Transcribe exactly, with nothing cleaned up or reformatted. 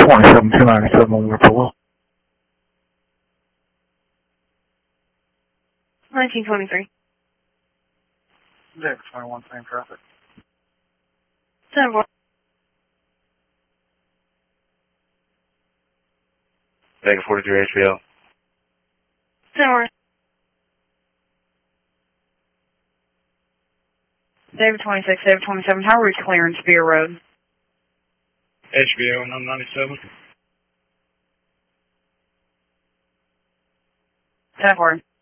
twenty-seven two ninety-seven on the Polo. nineteen twenty-three. David twenty-one, same traffic. ten four. David forty-three H B L. ten four. David twenty-six, David twenty-seven, how are we clearing Spear Road? H B L, number ninety-seven. ten four.